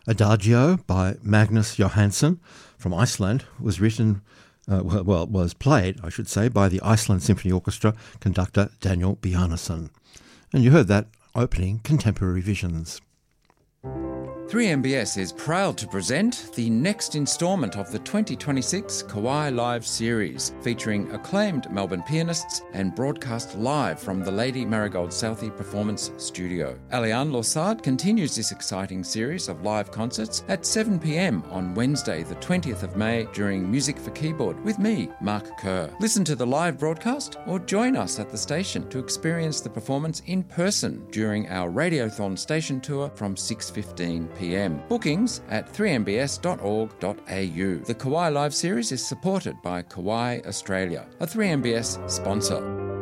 Adagio by Magnus Johansson from Iceland was was played, I should say, by the Iceland Symphony Orchestra conductor Daniel Bjarnason. And you heard that opening Contemporary Visions. 3MBS is proud to present the next instalment of the 2026 Kauai Live series, featuring acclaimed Melbourne pianists and broadcast live from the Lady Marigold Southey Performance Studio. Aliane Lorsard continues this exciting series of live concerts at 7 p.m. on Wednesday, the 20th of May, during Music for Keyboard with me, Mark Kerr. Listen to the live broadcast or join us at the station to experience the performance in person during our Radiothon station tour from 6:15 p.m. Bookings at 3mbs.org.au. The Kauai Live series is supported by Kauai Australia, a 3MBS sponsor.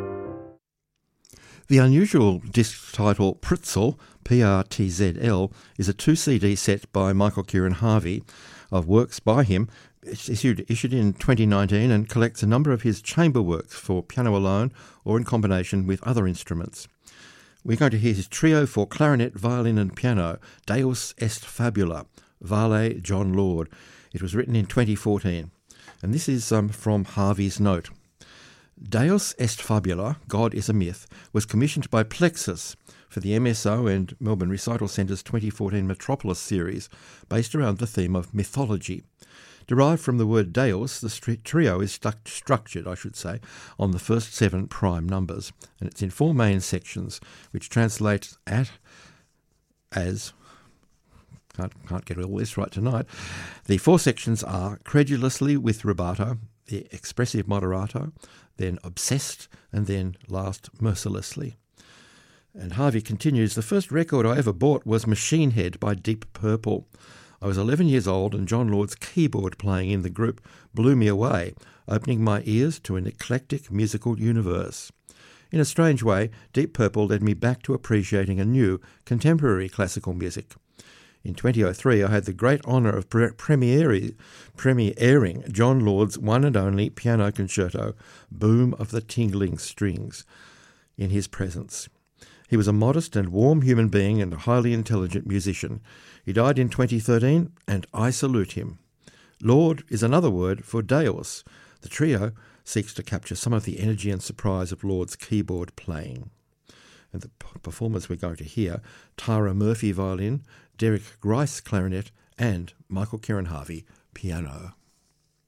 The unusual disc title Pritzl, P-R-T-Z-L, is a 2-CD set by Michael Kieran Harvey of works by him. It's issued in 2019 and collects a number of his chamber works for piano alone or in combination with other instruments. We're going to hear his trio for clarinet, violin and piano, Deus Est Fabula, Vale John Lord. It was written in 2014. And this is from Harvey's note. Deus Est Fabula, God is a Myth, was commissioned by Plexus for the MSO and Melbourne Recital Centre's 2014 Metropolis series, based around the theme of mythology. Derived from the word Deus, the trio is structured, on the first 7 prime numbers, and it's in 4 main sections, which translate as... Can't get all this right tonight. The 4 sections are credulously with rubato, the expressive moderato, then obsessed, and then last mercilessly. And Harvey continues, the first record I ever bought was Machine Head by Deep Purple. I was 11 years old and John Lord's keyboard playing in the group blew me away, opening my ears to an eclectic musical universe. In a strange way, Deep Purple led me back to appreciating a new, contemporary classical music. In 2003, I had the great honour of premiering John Lord's one and only piano concerto, Boom of the Tingling Strings, in his presence. He was a modest and warm human being and a highly intelligent musician. He died in 2013, and I salute him. Lord is another word for Deus. The trio seeks to capture some of the energy and surprise of Lord's keyboard playing. And the performers we're going to hear, Tara Murphy violin, Derek Grice clarinet, and Michael Kieran Harvey piano.